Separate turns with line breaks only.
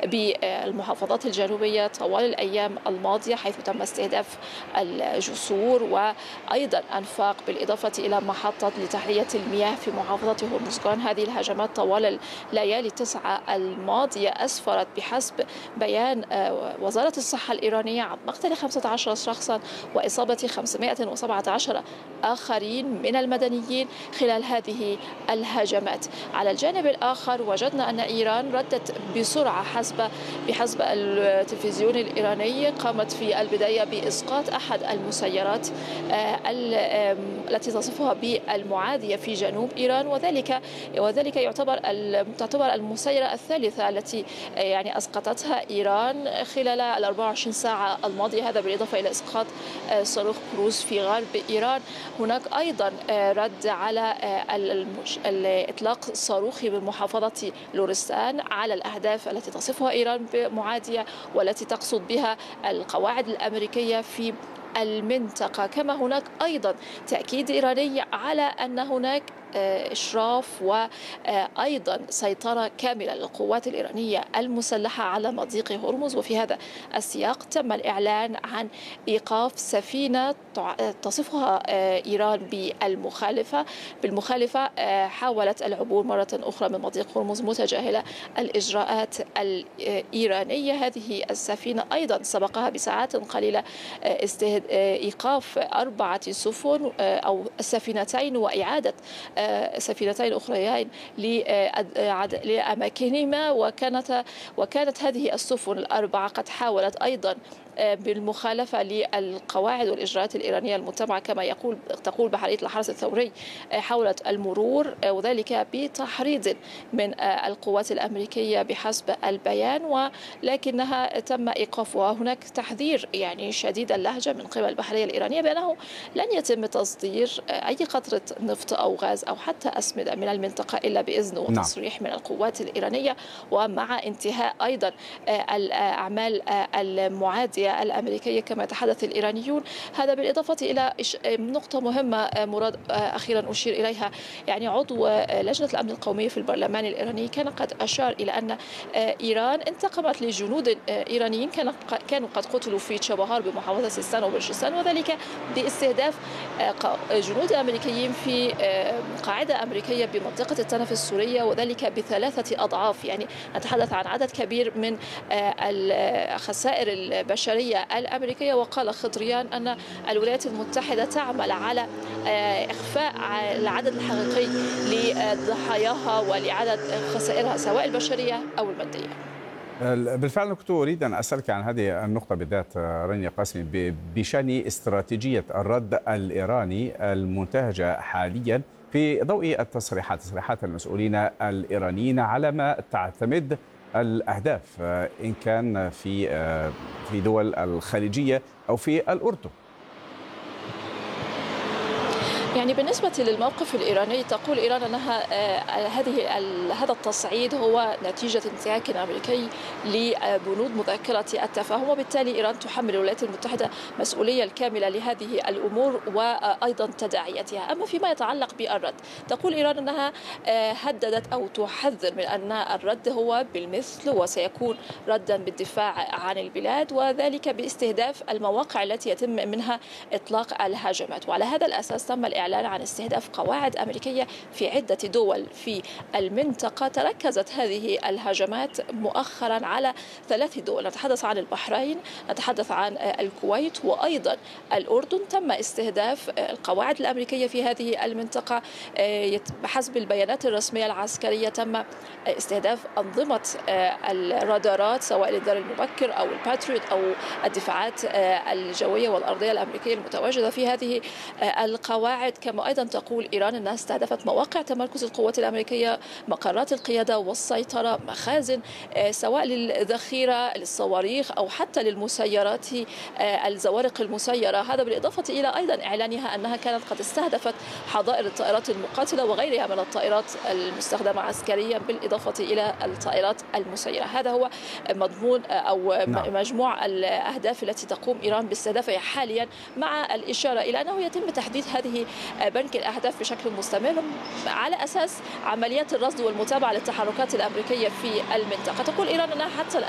بالمحافظات الجنوبية طوال الأيام الماضية، حيث تم استهداف الجسور وأيضا أنفاق، بالإضافة إلى محطة لتحلية المياه في محافظة هرمزغان. هذه الهجمات طوال الليالي التسعة الماضية أسفرت بحسب بيان وزارة الصحة الإيرانية عن مقتل 15 شخصا وإصابة 517 آخرين من المدنيين خلال هذه الهجمات. على الجانب الآخر وجدنا أن إيران ردت بسرعة بحسب التلفزيون الإيراني، قامت في البداية بإسقاط أحد المسيرات التي تصفها بالمعادية في جنوب إيران، وذلك تعتبر المسيرة الثالثة التي يعني أسقطتها إيران خلال 24 ساعة الماضية. هذا بالإضافة إلى إسقاط صاروخ كروز في غرب إيران. هناك أيضا رد على الإطلاق الصاروخي بمحافظة لورستان على الأهداف التي تصفها إيران بمعادية والتي تقصد بها القواعد الأمريكية في المنطقة. كما هناك أيضا تأكيد إيراني على أن هناك إشراف وأيضا سيطرة كاملة للقوات الإيرانية المسلحة على مضيق هرمز. وفي هذا السياق تم الإعلان عن إيقاف سفينة تصفها إيران بالمخالفة حاولت العبور مرة أخرى من مضيق هرمز متجاهلة الإجراءات الإيرانية. هذه السفينة أيضا سبقها بساعات قليلة إيقاف 4 سفن أو سفينتين وإعادة سفينتين أخريين لأماكنهما، وكانت هذه السفن ال4 قد حاولت أيضا بالمخالفة للقواعد والإجراءات الإيرانية المتبعة كما تقول بحرية الحرس الثوري. حاولت المرور وذلك بتحريض من القوات الأمريكية بحسب البيان، ولكنها تم إيقافها. هناك تحذير يعني شديد اللهجة من قبل البحرية الإيرانية بأنه لن يتم تصدير أي قطرة نفط أو غاز أو حتى أسمدة من المنطقة إلا بإذن وتصريح من القوات الإيرانية، ومع انتهاء أيضا الأعمال المعادية الأمريكية كما تحدث الإيرانيون. هذا بالإضافة إلى نقطة مهمة مراد أخيرا أشير إليها، يعني عضو لجنة الأمن القومي في البرلمان الإيراني كان قد أشار إلى أن إيران انتقمت لجنود إيرانيين كانوا قد قتلوا في تشابهار بمحافظة سيستان وبلوچستان، وذلك باستهداف جنود أمريكيين في قاعدة أمريكية بمنطقة التنف السورية، وذلك ب3 أضعاف. يعني نتحدث عن عدد كبير من الخسائر البشرية الأمريكية. وقال خضريان أن الولايات المتحدة تعمل على إخفاء العدد الحقيقي لضحاياها ولعدد خسائرها سواء البشرية أو المادية.
بالفعل كنت أريد أن أسألك عن هذه النقطة بالذات رانيا قاسمي بشأن استراتيجية الرد الإيراني المنتهجة حاليا في ضوء تصريحات المسؤولين الإيرانيين على ما تعتمد الأهداف إن كان في دول الخليجية أو في الأردن.
يعني بالنسبة للموقف الإيراني تقول إيران أنها هذا التصعيد هو نتيجة انتهاك أمريكي لبنود مذكرة التفاهم، وبالتالي إيران تحمل الولايات المتحدة مسؤولية الكاملة لهذه الأمور وأيضا تداعياتها. أما فيما يتعلق بالرد تقول إيران أنها هددت أو تحذر من أن الرد هو بالمثل وسيكون ردا بالدفاع عن البلاد، وذلك باستهداف المواقع التي يتم منها إطلاق الهجمات. وعلى هذا الأساس تم الإعلان عن استهداف قواعد أمريكية في عدة دول في المنطقة. تركزت هذه الهجمات مؤخرا على 3 دول، نتحدث عن البحرين، نتحدث عن الكويت وأيضا الأردن. تم استهداف القواعد الأمريكية في هذه المنطقة. بحسب البيانات الرسمية العسكرية تم استهداف أنظمة الرادارات سواء الإنذار المبكر أو الباتريوت أو الدفاعات الجوية والأرضية الأمريكية المتواجدة في هذه القواعد. كما أيضا تقول إيران أنها استهدفت مواقع تمركز القوات الأمريكية، مقرات القيادة والسيطرة، مخازن سواء للذخيرة للصواريخ أو حتى للمسيرات الزوارق المسيرة. هذا بالإضافة إلى أيضا إعلانها أنها كانت قد استهدفت حظائر الطائرات المقاتلة وغيرها من الطائرات المستخدمة عسكريا بالإضافة إلى الطائرات المسيرة. هذا هو مضمون أو مجموع الأهداف التي تقوم إيران باستهدافها حاليا، مع الإشارة إلى أنه يتم تحديد هذه بنك الأهداف بشكل مستمر على أساس عمليات الرصد والمتابعة للتحركات الأمريكية في المنطقة. تقول إيران أنها حتى الآن